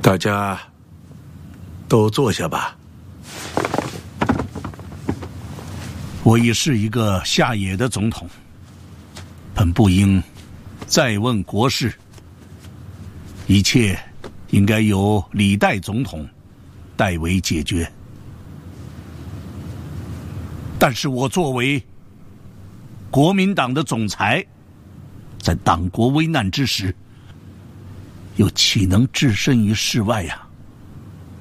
大家都坐下吧。 我已是一个下野的总统，本不应再问国事，一切应该由李代总统代为解决。但是我作为国民党的总裁，在党国危难之时，又岂能置身于事外呀？